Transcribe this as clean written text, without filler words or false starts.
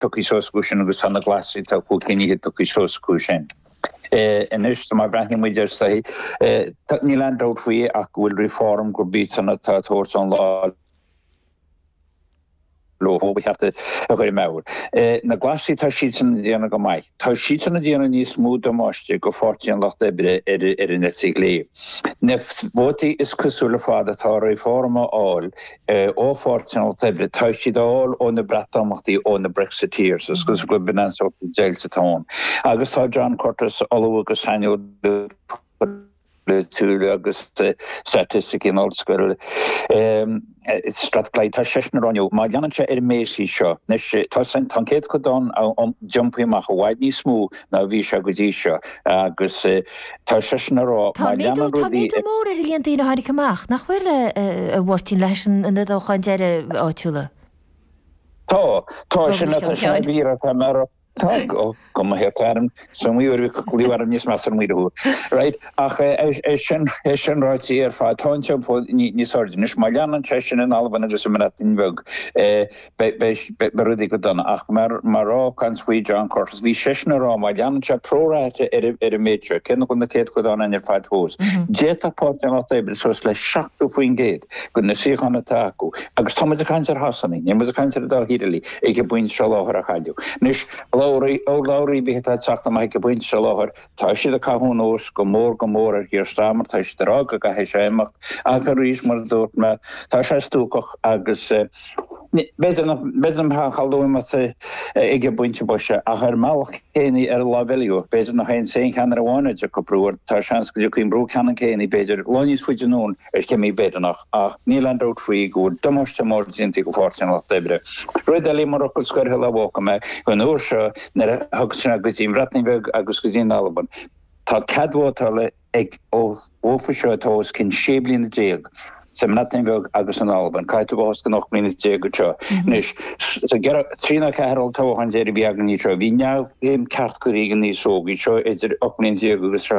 tuí soscúsin agus sanna glasí tá chu cinine tuí soscúsin. In is mar brethnig muidir sa ní le dát faoi ach bhfuil reform gur bí sanna tá tóirsan lá we have to go maur. Na glasi tá sísan díana go mai. Tá sísan díana níos smúd amáiste go fortían lach debre in net sig lé. Nef voti is cosúla fáda tá reforma all ó fortían debre tá síad all ó na bratamachtaí ó na Brexiteers as gus go binan so jailta tán. Agus tá John Curtis agus Haniel to agus statistic in old school stratglai tá sesna ranniu má leananse méí seo tá san tancéad go don jumpíach a bhaid ní smú na bhí se go dtí seo agus tá sesna rá Tá méidir mór ar líontaí na hánig amach nach bhfuil a bhhairtín leis an chuin deire áitiúla. Tá sin bhí a mar go ma hetarm so we were líwar níos mas míú right ach sin ráití ar fá táintse ní sordis má leanan sin in Alban agus mintin bug berudi go donna ach marrá can swi John Curtis hí sena rá má leanan se próráte ar a métre cenne gon na céad go an ar fáid hús déta port an ébre sos le 16 faoin géad gon na síchanna taú agus tá a canir hasanning ne a canir dá hílí ige buin se láhar a chaú nis Láirí bí teachta mai go buinte se láthir tá siad a cathúnós go mór ar hir stamar tá si rá go he séimecht a go rís mar dúirt me tá sé stúcach agus bedum ha chaldóime ige buinte bose a chu meach chéine ar láheliú beidir nach hen sé chean bháine go brúir tá sean go chun brú chean chéine beidir loníos fuidirún ar cemí beidirnach ach nílandút faoi go domáiste mór dinti go fásin lá debre. Ruidelí mar okul scoirthe le bhcha me chun úr se nar hagusna go dtí Ratningberg agus go dtí Alban. Tá cadhátale ag ófa seo tós cin séblin na déag. Sem Ratningberg agus an Alban, caiitu bhás go nach mlína déag go Nis trína ceharol táhan déir beagan ní seo, hí neamh ceart go rígan ní sógaí seo idir 8 déag agus